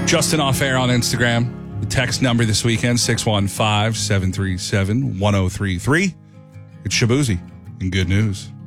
Justin Off Air on Instagram. The text number this weekend, 615-737-1033. It's Shabuzi and good news.